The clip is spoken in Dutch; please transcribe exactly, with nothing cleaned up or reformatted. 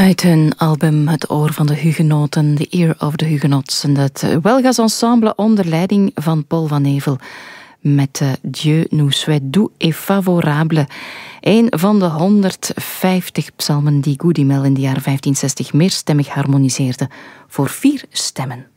Uit hun album Het Oor van de Hugenoten, The Ear of the Huguenots. En het welgasensemble onder leiding van Paul van Nevel met uh, Dieu nous soit doux et favorable. Een van de honderdvijftig psalmen die Goody Mel in de jaren vijftien zestig meerstemmig harmoniseerde voor vier stemmen.